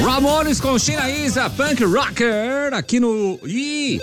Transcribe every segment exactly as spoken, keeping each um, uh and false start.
Ramones com China Isa, Punk Rocker, aqui no... Ih!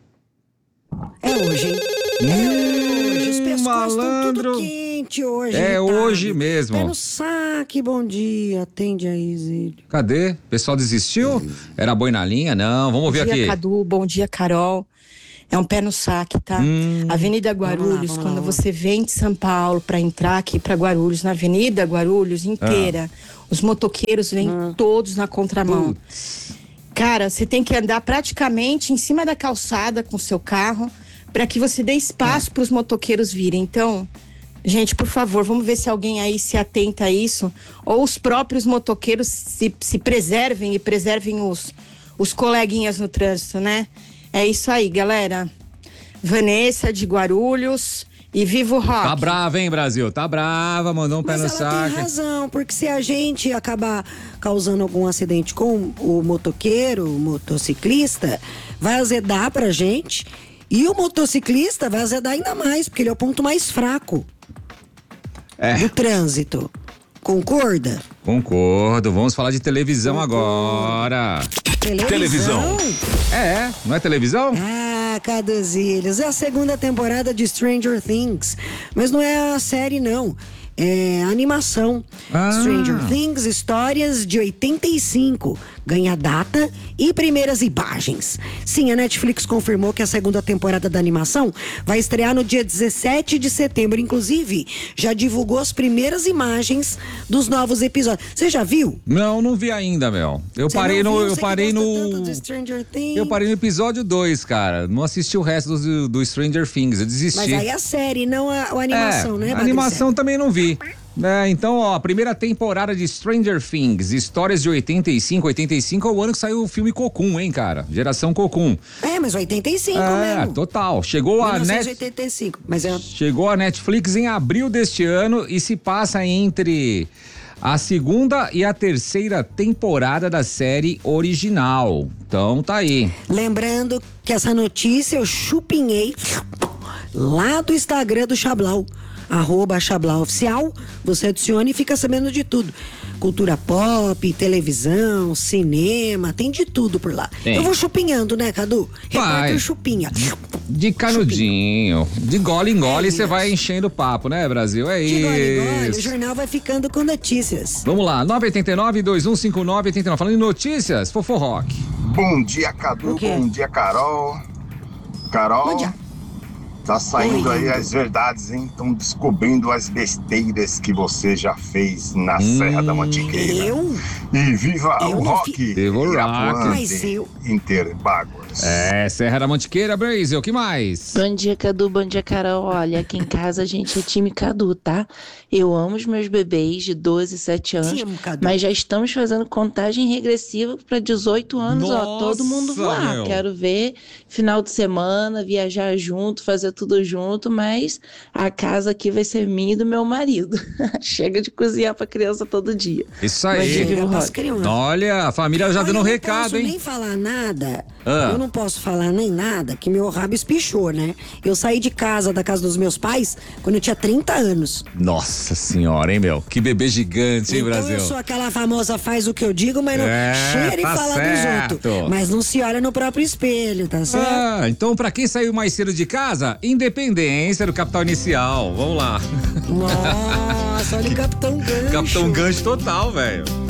É hoje, hein? Hum, é hoje. Os pescoços malandro. estão tudo quente hoje. É Ricardo. hoje mesmo. Pé no saque, bom dia. Atende aí, Zílio. Cadê? O pessoal desistiu? Era boi na linha? Não, vamos ver Bom dia, aqui. Cadu. Bom dia, Carol. É um pé no saque, tá? Hum. Avenida Guarulhos, vamos lá, quando vamos você vem de São Paulo para entrar aqui para Guarulhos, na Avenida Guarulhos inteira, os motoqueiros vêm Ah. todos na contramão. Putz. Cara, você tem que andar praticamente em cima da calçada com o seu carro para que você dê espaço para os motoqueiros virem. Então, gente, por favor, vamos ver se alguém aí se atenta a isso, ou os próprios motoqueiros se, se preservem e preservem os, os coleguinhas no trânsito, né? É isso aí, galera. Vanessa de Guarulhos e viva o rock. Tá brava, hein, Brasil? Tá brava, mandou um pé Mas no ela saco. tem razão, porque se a gente acabar causando algum acidente com o motoqueiro, o motociclista, vai azedar pra gente. E o motociclista vai azedar ainda mais, porque ele é o ponto mais fraco É. do trânsito. Concorda? Concordo, vamos falar de televisão agora. Televisão? É, não é televisão? Ah, Caduzilhos, é a segunda temporada de Stranger Things. Mas não é a série, não. É a animação. Ah. Stranger Things, histórias de oitenta e cinco. Ganha data e primeiras imagens. Sim, a Netflix confirmou que a segunda temporada da animação vai estrear no dia dezessete de setembro. Inclusive, já divulgou as primeiras imagens dos novos episódios. Você já viu? Não, não vi ainda, Mel. Eu Você parei não no. viu? Eu Você que parei gosta no. tanto de Stranger Things. Eu parei no episódio dois, cara. Não assisti o resto do, do Stranger Things. Eu desisti. Mas aí a série, não a, a animação, é, né, a Patrícia? animação também não vi. É, então, ó, a primeira temporada de Stranger Things, histórias de oitenta e cinco. oitenta e cinco é o ano que saiu o filme Cocum, hein, cara? Geração Cocum. É, mas oitenta e cinco É, mesmo. total. Chegou a, mil novecentos e Net... oitenta e cinco. Mas é... Chegou a Netflix em abril deste ano e se passa entre a segunda e a terceira temporada da série original. Então, tá aí. Lembrando que essa notícia eu chupinhei lá do Instagram do Chablau. Arroba Chablau Oficial, você adiciona e fica sabendo de tudo. Cultura pop, televisão, cinema, tem de tudo por lá. Tem. Eu vou chupinhando, né, Cadu? Vai. Repórter chupinha. De canudinho, de gole em gole, É você isso. vai enchendo o papo, né, Brasil? É De gole em gole, o isso. jornal vai ficando com notícias. Vamos lá, nove oito nove, dois um cinco nove, oito nove. Falando em notícias, Fofo Rock. Bom dia, Cadu. O quê? Bom dia, Carol. Carol, Bom dia. tá saindo Oi, aí lindo. as verdades, hein? Estão descobrindo as besteiras que você já fez na Hum, Serra da Mantiqueira. Eu? E viva Eu o não rock! Viva o rock. Irapuã Mas de eu- Interbáguas. É, Serra da Mantiqueira, Brasil, o que mais? Bom dia, Cadu. Bom dia, Carol. Olha, aqui em casa a gente é time Cadu, tá? Eu amo os meus bebês de doze, sete anos, Te amo, Cadu. mas já estamos fazendo contagem regressiva para dezoito anos, ó. Todo mundo Nossa, voar. meu. Quero ver final de semana, viajar junto, fazer tudo junto, mas a casa aqui vai ser minha e do meu marido. Chega de cozinhar pra criança todo dia. Isso Bom dia, aí. viva o Pras rock. crianças. Olha, a família já Olha, dando um eu não recado, posso hein? nem falar nada. Ah. Eu não posso falar nem nada, que meu rabo espichou, né? Eu saí de casa, da casa dos meus pais, quando eu tinha trinta anos. Nossa senhora, hein, meu? Que bebê gigante, hein, então Brasil? eu sou aquela famosa faz o que eu digo, mas não É, cheira tá e fala certo. dos outros. Mas não se olha no próprio espelho, tá certo? Ah, então pra quem saiu mais cedo de casa, Independência do Capital Inicial. Vamos lá. Nossa, olha o Capitão Gancho. Capitão Gancho total, velho.